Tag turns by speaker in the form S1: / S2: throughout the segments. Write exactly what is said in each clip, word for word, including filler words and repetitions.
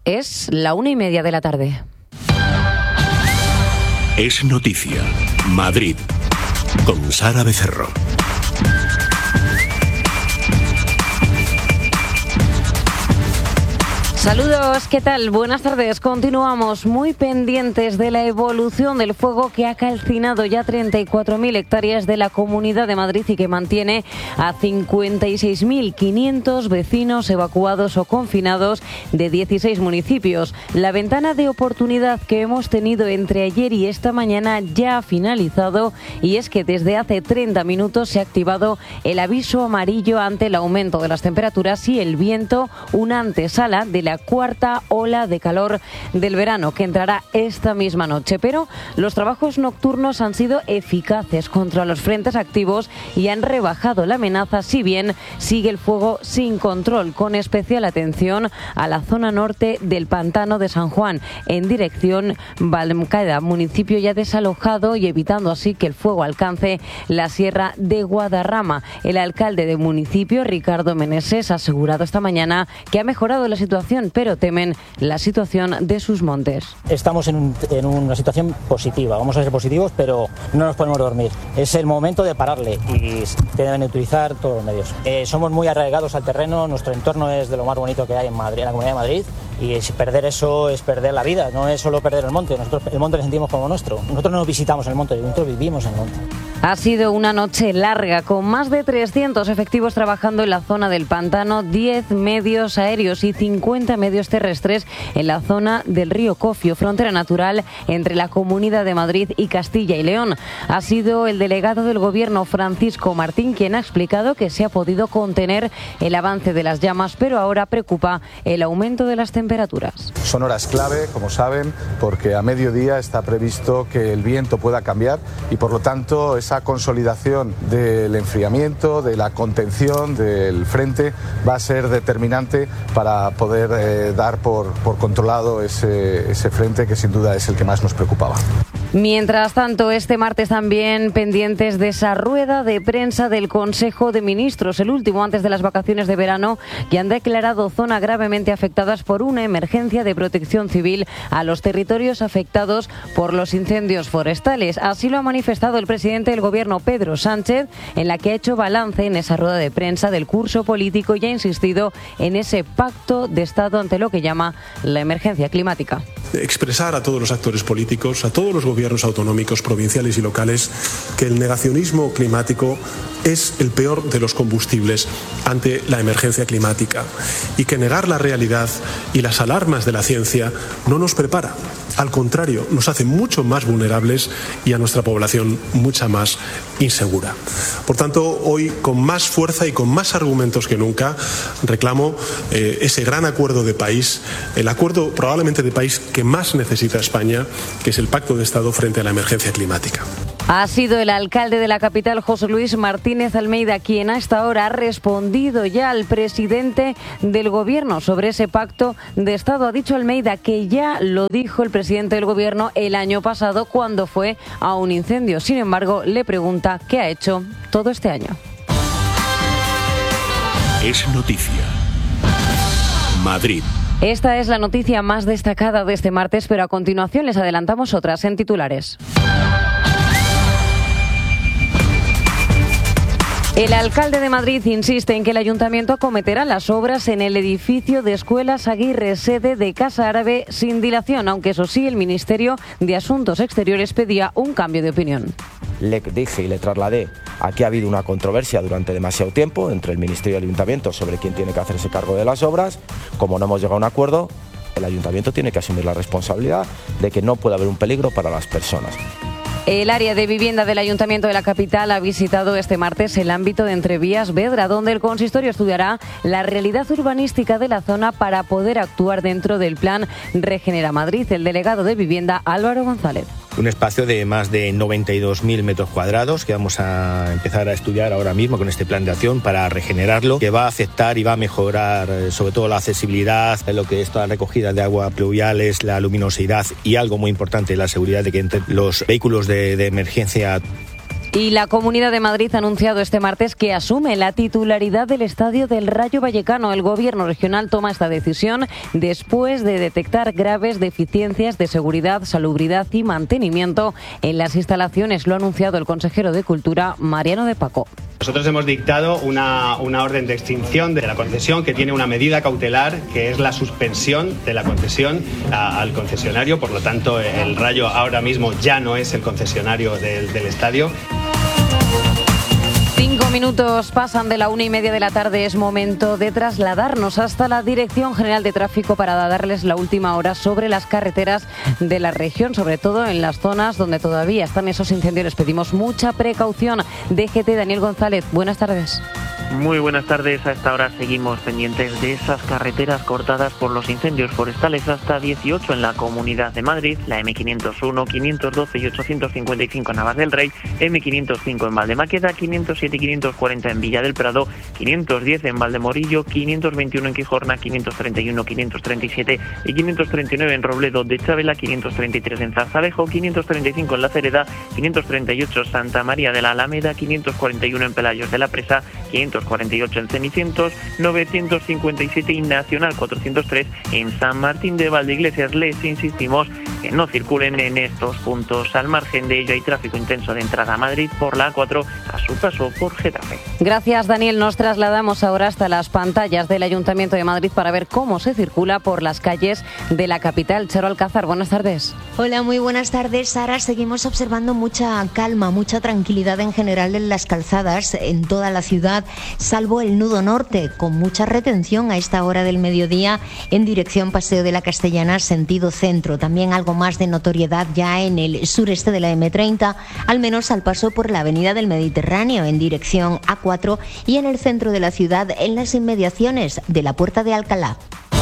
S1: Es la una y media de la tarde.
S2: Es noticia. Madrid. Con Sara Becerro.
S1: Saludos, ¿qué tal? Buenas tardes. Continuamos muy pendientes de la evolución del fuego que ha calcinado ya treinta y cuatro mil hectáreas de la Comunidad de Madrid y que mantiene a cincuenta y seis mil quinientos vecinos evacuados o confinados de dieciséis municipios. La ventana de oportunidad que hemos tenido entre ayer y esta mañana ya ha finalizado, y es que desde hace treinta minutos se ha activado el aviso amarillo ante el aumento de las temperaturas y el viento, una antesala de la La cuarta ola de calor del verano que entrará esta misma noche. Pero los trabajos nocturnos han sido eficaces contra los frentes activos y han rebajado la amenaza, si bien sigue el fuego sin control, con especial atención a la zona norte del Pantano de San Juan, en dirección Valmcada, municipio ya desalojado, y evitando así que el fuego alcance la sierra de Guadarrama. El alcalde del municipio, Ricardo Meneses, ha asegurado esta mañana que ha mejorado la situación, pero temen la situación de sus montes.
S3: Estamos en, un, en una situación positiva, vamos a ser positivos, pero no nos podemos dormir. Es el momento de pararle y deben utilizar todos los medios. Eh, somos muy arraigados al terreno, nuestro entorno es de lo más bonito que hay en Madrid, en la Comunidad de Madrid, y si perder eso es perder la vida, no es solo perder el monte. Nosotros el monte lo sentimos como nuestro. Nosotros no visitamos el monte, nosotros vivimos en el monte.
S1: Ha sido una noche larga, con más de trescientos efectivos trabajando en la zona del Pantano, diez medios aéreos y cincuenta medios terrestres en la zona del río Cofio, frontera natural entre la Comunidad de Madrid y Castilla y León. Ha sido el delegado del Gobierno, Francisco Martín, quien ha explicado que se ha podido contener el avance de las llamas, pero ahora preocupa el aumento de las temperaturas.
S4: Son horas clave, como saben, porque a mediodía está previsto que el viento pueda cambiar y, por lo tanto, esa consolidación del enfriamiento, de la contención del frente, va a ser determinante para poder eh, dar por, por controlado ese, ese frente, que sin duda es el que más nos preocupaba.
S1: Mientras tanto, este martes también pendientes de esa rueda de prensa del Consejo de Ministros, el último antes de las vacaciones de verano, que han declarado zona gravemente afectadas por una emergencia de protección civil a los territorios afectados por los incendios forestales. Así lo ha manifestado el presidente del Gobierno, Pedro Sánchez, en la que ha hecho balance en esa rueda de prensa del curso político y ha insistido en ese pacto de Estado ante lo que llama la emergencia climática.
S5: Expresar a todos los actores políticos, a todos los gobiernos autonómicos, provinciales y locales, que el negacionismo climático es el peor de los combustibles ante la emergencia climática y que negar la realidad y las alarmas de la ciencia no nos prepara. Al contrario, nos hace mucho más vulnerables y a nuestra población mucha más insegura. Por tanto, hoy, con más fuerza y con más argumentos que nunca, reclamo eh, ese gran acuerdo de país, el acuerdo probablemente de país que más necesita España, que es el Pacto de Estado frente a la emergencia climática.
S1: Ha sido el alcalde de la capital, José Luis Martínez Almeida, quien a esta hora ha respondido ya al presidente del Gobierno sobre ese pacto de Estado. Ha dicho Almeida que ya lo dijo el presidente del Gobierno el año pasado cuando fue a un incendio. Sin embargo, le pregunta qué ha hecho todo este año.
S2: Es noticia. Madrid.
S1: Esta es la noticia más destacada de este martes, pero a continuación les adelantamos otras en titulares. El alcalde de Madrid insiste en que el ayuntamiento acometerá las obras en el edificio de Escuelas Aguirre, sede de Casa Árabe, sin dilación, aunque eso sí, el Ministerio de Asuntos Exteriores pedía un cambio de opinión.
S6: Le dije y le trasladé a que ha habido una controversia durante demasiado tiempo entre el Ministerio y el Ayuntamiento sobre quién tiene que hacerse cargo de las obras. Como no hemos llegado a un acuerdo, el Ayuntamiento tiene que asumir la responsabilidad de que no puede haber un peligro para las personas.
S1: El área de vivienda del Ayuntamiento de la capital ha visitado este martes el ámbito de Entrevías Vedra, donde el consistorio estudiará la realidad urbanística de la zona para poder actuar dentro del plan Regenera Madrid. El delegado de Vivienda, Álvaro González.
S7: Un espacio de más de noventa y dos mil metros cuadrados que vamos a empezar a estudiar ahora mismo con este plan de acción para regenerarlo, que va a afectar y va a mejorar sobre todo la accesibilidad, lo que es toda la recogida de agua pluviales, la luminosidad y algo muy importante, la seguridad de que entre los vehículos de, de emergencia.
S1: Y la Comunidad de Madrid ha anunciado este martes que asume la titularidad del Estadio del Rayo Vallecano. El Gobierno regional toma esta decisión después de detectar graves deficiencias de seguridad, salubridad y mantenimiento en las instalaciones. Lo ha anunciado el consejero de Cultura, Mariano de Paco.
S8: Nosotros hemos dictado una, una orden de extinción de la concesión que tiene una medida cautelar, que es la suspensión de la concesión a, al concesionario. Por lo tanto, el Rayo ahora mismo ya no es el concesionario del, del estadio.
S1: Cinco minutos pasan de la una y media de la tarde. Es momento de trasladarnos hasta la Dirección General de Tráfico para darles la última hora sobre las carreteras de la región, sobre todo en las zonas donde todavía están esos incendios. Les pedimos mucha precaución. D G T, Daniel González, buenas tardes.
S9: Muy buenas tardes. A esta hora seguimos pendientes de esas carreteras cortadas por los incendios forestales, hasta dieciocho en la Comunidad de Madrid, la eme quinientos uno, quinientos doce y ochocientos cincuenta y cinco en Navas del Rey, eme quinientos cinco en Valdemaqueda, quinientos siete y quinientos cuarenta en Villa del Prado, quinientos diez en Valdemorillo, quinientos veintiuno en Quijorna, quinientos treinta y uno, quinientos treinta y siete y quinientos treinta y nueve en Robledo de Chavela, quinientos treinta y tres en Zarzavejo, quinientos treinta y cinco en La Cereda, quinientos treinta y ocho Santa María de la Alameda, quinientos cuarenta y uno en Pelayos de la Presa, quinientos cuarenta y ocho en Cenicientos, novecientos cincuenta y siete y Nacional cuatrocientos tres en San Martín de Valdeiglesias. Les insistimos que no circulen en estos puntos. Al margen de ello, hay tráfico intenso de entrada a Madrid por la A cuatro a su paso por Getafe.
S1: Gracias, Daniel. Nos trasladamos ahora hasta las pantallas del Ayuntamiento de Madrid para ver cómo se circula por las calles de la capital. Charo Alcázar, buenas tardes.
S10: Hola, muy buenas tardes, Sara. Seguimos observando mucha calma, mucha tranquilidad en general en las calzadas en toda la ciudad, salvo el nudo norte, con mucha retención a esta hora del mediodía en dirección Paseo de la Castellana, sentido centro. También algo más de notoriedad ya en el sureste de la eme treinta, al menos al paso por la Avenida del Mediterráneo en dirección A cuatro y en el centro de la ciudad en las inmediaciones de la Puerta de Alcalá.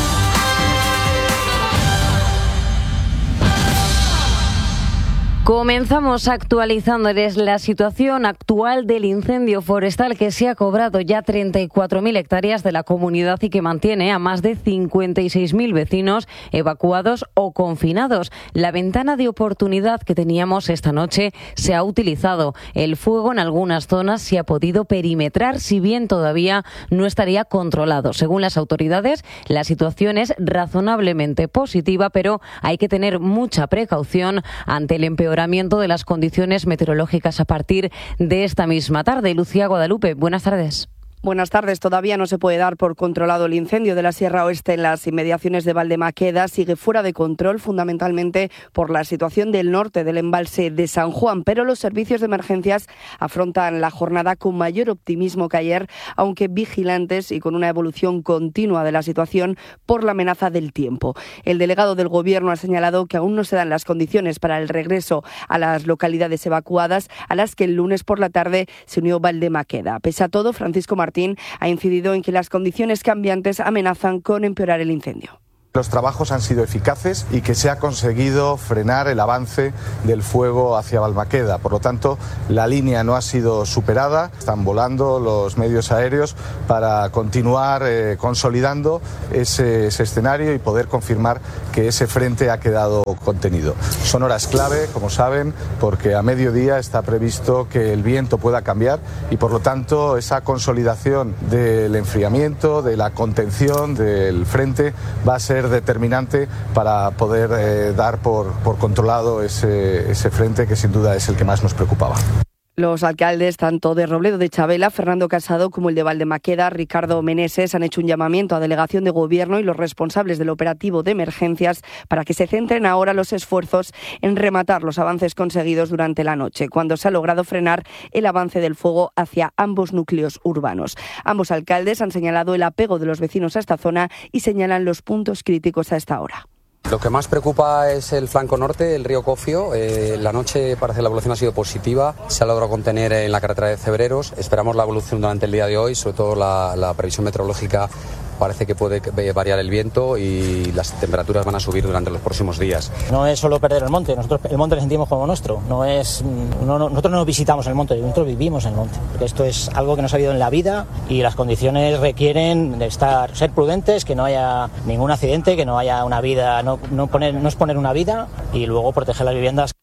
S1: Comenzamos actualizándoles la situación actual del incendio forestal que se ha cobrado ya treinta y cuatro mil hectáreas de la comunidad y que mantiene a más de cincuenta y seis mil vecinos evacuados o confinados. La ventana de oportunidad que teníamos esta noche se ha utilizado. El fuego en algunas zonas se ha podido perimetrar, si bien todavía no estaría controlado. Según las autoridades, la situación es razonablemente positiva, pero hay que tener mucha precaución ante el empeoramiento de las condiciones meteorológicas a partir de esta misma tarde. Lucía Guadalupe, buenas tardes.
S11: Buenas tardes. Todavía no se puede dar por controlado el incendio de la Sierra Oeste en las inmediaciones de Valdemaqueda. Sigue fuera de control, fundamentalmente por la situación del norte del embalse de San Juan. Pero los servicios de emergencias afrontan la jornada con mayor optimismo que ayer, aunque vigilantes y con una evolución continua de la situación por la amenaza del tiempo. El delegado del Gobierno ha señalado que aún no se dan las condiciones para el regreso a las localidades evacuadas, a las que el lunes por la tarde se unió Valdemaqueda. Pese a todo, Francisco Martín ha incidido en que las condiciones cambiantes amenazan con empeorar el incendio.
S4: Los trabajos han sido eficaces y que se ha conseguido frenar el avance del fuego hacia Valmaqueda. Por lo tanto, la línea no ha sido superada. Están volando los medios aéreos para continuar eh, consolidando ese, ese escenario y poder confirmar que ese frente ha quedado contenido. Son horas clave, como saben, porque a mediodía está previsto que el viento pueda cambiar y, por lo tanto, esa consolidación del enfriamiento, de la contención del frente va a ser determinante para poder eh, dar por, por controlado ese, ese frente que sin duda es el que más nos preocupaba.
S11: Los alcaldes, tanto de Robledo de Chavela, Fernando Casado, como el de Valdemaqueda, Ricardo Meneses, han hecho un llamamiento a delegación de gobierno y los responsables del operativo de emergencias para que se centren ahora los esfuerzos en rematar los avances conseguidos durante la noche, cuando se ha logrado frenar el avance del fuego hacia ambos núcleos urbanos. Ambos alcaldes han señalado el apego de los vecinos a esta zona y señalan los puntos críticos a esta hora.
S12: Lo que más preocupa es el flanco norte, el río Cofio. Eh, la noche parece que la evolución ha sido positiva, se ha logrado contener en la carretera de Cebreros. Esperamos la evolución durante el día de hoy, sobre todo la, la previsión meteorológica parece que puede variar el viento y las temperaturas van a subir durante los próximos días.
S3: No es solo perder el monte, nosotros el monte lo sentimos como nuestro. No es, no, no, nosotros no visitamos el monte, nosotros vivimos en el monte. Porque esto es algo que nos ha habido en la vida y las condiciones requieren de estar, ser prudentes, que no haya ningún accidente, que no haya una vida, no, no, poner, no exponer una vida y luego proteger las viviendas.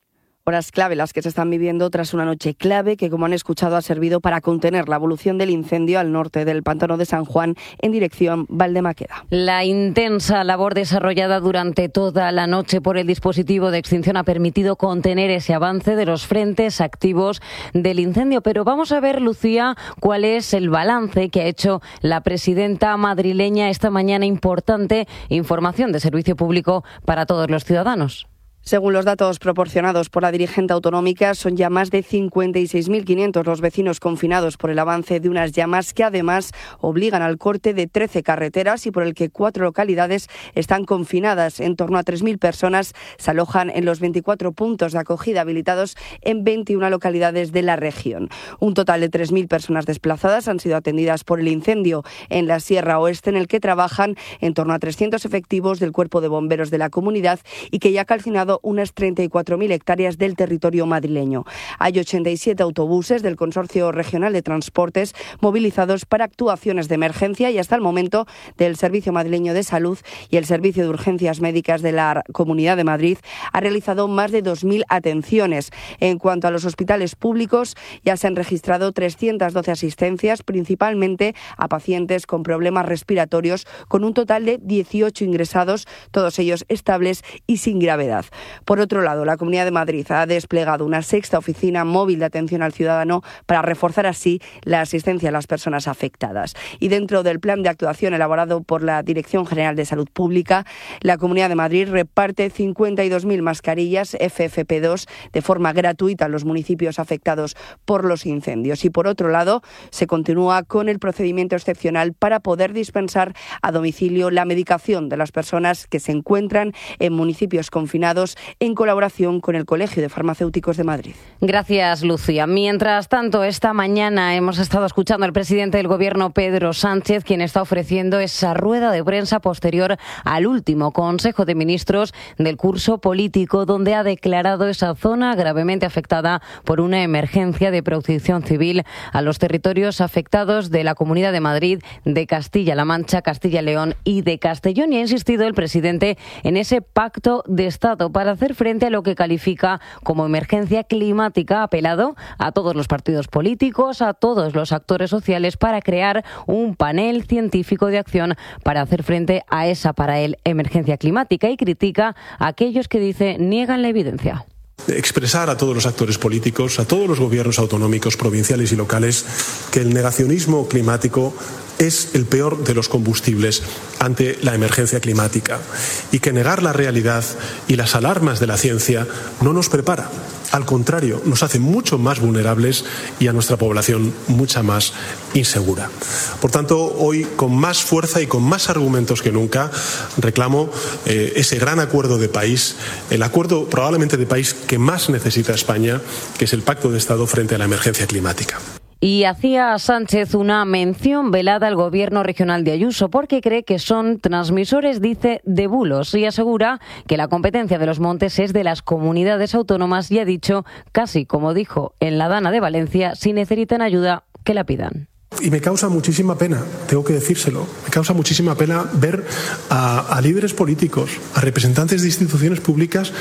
S11: Horas clave las que se están viviendo tras una noche clave que, como han escuchado, ha servido para contener la evolución del incendio al norte del pantano de San Juan en dirección Valdemaqueda.
S1: La intensa labor desarrollada durante toda la noche por el dispositivo de extinción ha permitido contener ese avance de los frentes activos del incendio. Pero vamos a ver, Lucía, cuál es el balance que ha hecho la presidenta madrileña esta mañana. Importante información de servicio público para todos los ciudadanos.
S11: Según los datos proporcionados por la dirigente autonómica, son ya más de cincuenta y seis mil quinientos los vecinos confinados por el avance de unas llamas que además obligan al corte de trece carreteras y por el que cuatro localidades están confinadas. En torno a tres mil personas se alojan en los veinticuatro puntos de acogida habilitados en veintiuna localidades de la región. Un total de tres mil personas desplazadas han sido atendidas por el incendio en la Sierra Oeste, en el que trabajan en torno a trescientos efectivos del Cuerpo de Bomberos de la comunidad y que ya ha calcinado unas treinta y cuatro mil hectáreas del territorio madrileño. Hay ochenta y siete autobuses del Consorcio Regional de Transportes movilizados para actuaciones de emergencia y hasta el momento del Servicio Madrileño de Salud y el Servicio de Urgencias Médicas de la Comunidad de Madrid ha realizado más de dos mil atenciones. En cuanto a los hospitales públicos, ya se han registrado trescientas doce asistencias, principalmente a pacientes con problemas respiratorios, con un total de dieciocho ingresados, todos ellos estables y sin gravedad. Por otro lado, la Comunidad de Madrid ha desplegado una sexta oficina móvil de atención al ciudadano para reforzar así la asistencia a las personas afectadas. Y dentro del plan de actuación elaborado por la Dirección General de Salud Pública, la Comunidad de Madrid reparte cincuenta y dos mil mascarillas F F P dos de forma gratuita a los municipios afectados por los incendios. Y por otro lado, se continúa con el procedimiento excepcional para poder dispensar a domicilio la medicación de las personas que se encuentran en municipios confinados en colaboración con el Colegio de Farmacéuticos de Madrid.
S1: Gracias, Lucía. Mientras tanto, esta mañana hemos estado escuchando al presidente del Gobierno, Pedro Sánchez, quien está ofreciendo esa rueda de prensa posterior al último Consejo de Ministros del curso político, donde ha declarado esa zona gravemente afectada por una emergencia de protección civil a los territorios afectados de la Comunidad de Madrid, de Castilla-La Mancha, Castilla y León y de Castellón. Y ha insistido el presidente en ese pacto de Estado para hacer frente a lo que califica como emergencia climática. Ha apelado a todos los partidos políticos, a todos los actores sociales para crear un panel científico de acción para hacer frente a esa, para él, emergencia climática, y critica a aquellos que, dice, niegan la evidencia.
S5: Expresar a todos los actores políticos, a todos los gobiernos autonómicos, provinciales y locales, que el negacionismo climático es el peor de los combustibles ante la emergencia climática y que negar la realidad y las alarmas de la ciencia no nos prepara. Al contrario, nos hace mucho más vulnerables y a nuestra población mucha más insegura. Por tanto, hoy, con más fuerza y con más argumentos que nunca, reclamo eh, ese gran acuerdo de país, el acuerdo probablemente de país que más necesita España, que es el Pacto de Estado frente a la emergencia climática.
S1: Y hacía Sánchez una mención velada al Gobierno regional de Ayuso porque cree que son transmisores, dice, de bulos, y asegura que la competencia de los montes es de las comunidades autónomas y ha dicho, casi como dijo en la Dana de Valencia, si necesitan ayuda, que la pidan.
S5: Y me causa muchísima pena, tengo que decírselo, me causa muchísima pena ver a, a líderes políticos, a representantes de instituciones públicas